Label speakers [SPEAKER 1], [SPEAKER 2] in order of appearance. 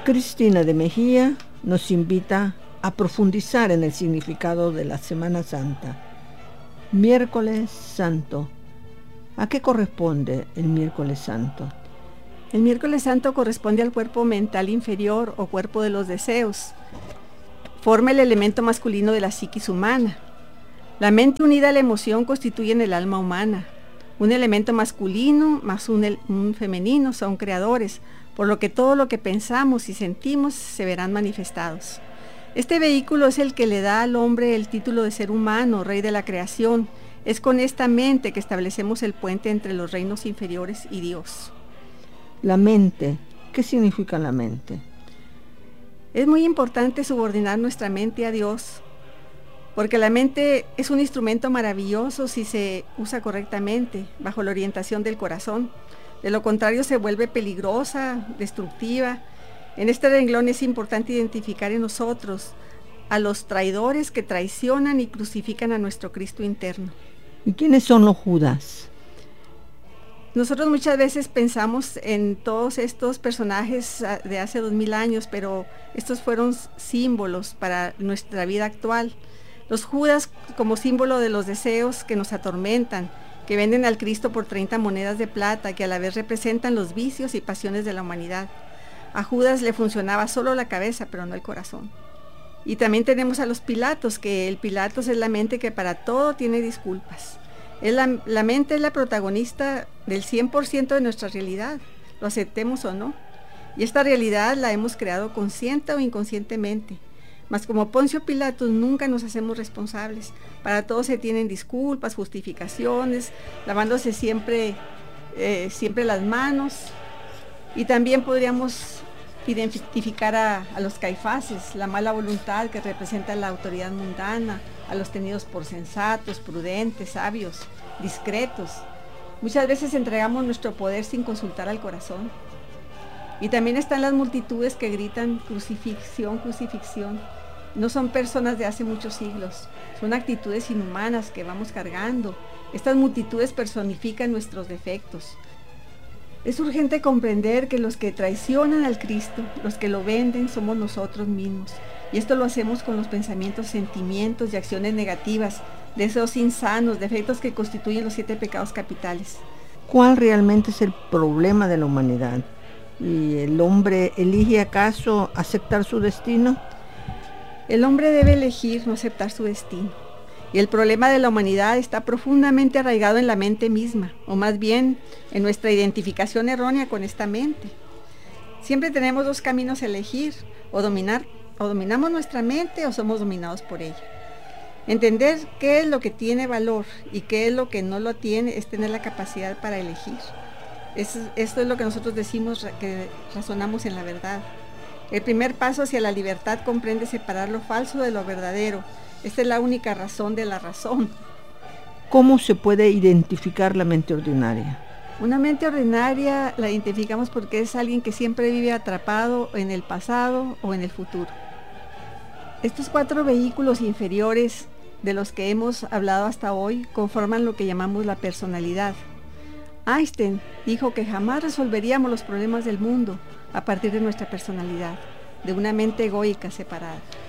[SPEAKER 1] Cristina de Mejía nos invita a profundizar en el significado de la Semana Santa. Miércoles Santo. ¿A qué corresponde el Miércoles Santo?
[SPEAKER 2] El miércoles santo corresponde al cuerpo mental inferior o cuerpo de los deseos. Forma el elemento masculino de la psiquis humana. La mente unida a la emoción constituyen el alma humana. Un elemento masculino más un femenino son creadores, por lo que todo lo que pensamos y sentimos se verán manifestados. Este vehículo es el que le da al hombre el título de ser humano, rey de la creación. Es con esta mente que establecemos el puente entre los reinos inferiores y Dios.
[SPEAKER 1] La mente. ¿Qué significa la mente?
[SPEAKER 2] Es muy importante subordinar nuestra mente a Dios, porque la mente es un instrumento maravilloso si se usa correctamente, bajo la orientación del corazón. De lo contrario se vuelve peligrosa, destructiva. En este renglón es importante identificar en nosotros a los traidores que traicionan y crucifican a nuestro Cristo interno.
[SPEAKER 1] ¿Y quiénes son los Judas?
[SPEAKER 2] Nosotros muchas veces pensamos en todos estos personajes de hace 2000 años, pero estos fueron símbolos para nuestra vida actual. Los Judas como símbolo de los deseos que nos atormentan, que venden al Cristo por 30 monedas de plata, que a la vez representan los vicios y pasiones de la humanidad. A Judas le funcionaba solo la cabeza, pero no el corazón. Y también tenemos a los Pilatos, que el Pilatos es la mente que para todo tiene disculpas. La mente es la protagonista del 100% de nuestra realidad, lo aceptemos o no. Y esta realidad la hemos creado consciente o inconscientemente. Mas como Poncio Pilatos nunca nos hacemos responsables. Para todo se tienen disculpas, justificaciones, lavándose siempre las manos. Y también podríamos identificar a los Caifases, la mala voluntad que representa la autoridad mundana, a los tenidos por sensatos, prudentes, sabios, discretos. Muchas veces entregamos nuestro poder sin consultar al corazón. Y también están las multitudes que gritan crucifixión, crucifixión. No son personas de hace muchos siglos, son actitudes inhumanas que vamos cargando. Estas multitudes personifican nuestros defectos. Es urgente comprender que los que traicionan al Cristo, los que lo venden, somos nosotros mismos. Y esto lo hacemos con los pensamientos, sentimientos y acciones negativas, deseos insanos, defectos que constituyen los 7 pecados capitales.
[SPEAKER 1] ¿Cuál realmente es el problema de la humanidad? ¿Y el hombre elige acaso aceptar su destino?
[SPEAKER 2] El hombre debe elegir no aceptar su destino. Y el problema de la humanidad está profundamente arraigado en la mente misma, o más bien en nuestra identificación errónea con esta mente. Siempre tenemos 2 caminos a elegir, o dominamos nuestra mente o somos dominados por ella. Entender qué es lo que tiene valor y qué es lo que no lo tiene es tener la capacidad para elegir. Esto es lo que nosotros decimos que razonamos en la verdad. El primer paso hacia la libertad comprende separar lo falso de lo verdadero. Esta es la única razón de la razón.
[SPEAKER 1] ¿Cómo se puede identificar la mente ordinaria?
[SPEAKER 2] Una mente ordinaria la identificamos porque es alguien que siempre vive atrapado en el pasado o en el futuro. Estos 4 vehículos inferiores de los que hemos hablado hasta hoy conforman lo que llamamos la personalidad. Einstein dijo que jamás resolveríamos los problemas del mundo a partir de nuestra personalidad, de una mente egoica separada.